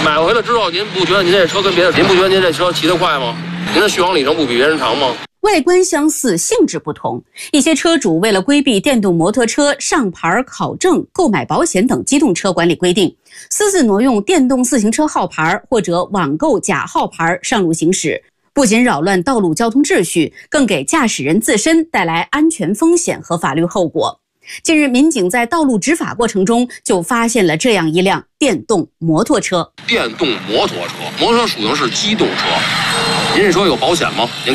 买回来之后，您不觉得您这车跟别的，您不觉得您这车骑得快吗？您的续航里程不比别人长吗？ 外观相似，性质不同。一些车主为了规避电动摩托车上牌考证、购买保险等机动车管理规定，私自挪用电动自行车号牌或者网购假号牌上路行驶，不仅扰乱道路交通秩序，更给驾驶人自身带来安全风险和法律后果。近日，民警在道路执法过程中就发现了这样一辆电动摩托车。 电动摩托车，摩托车属性是机动车。您这车有保险吗？您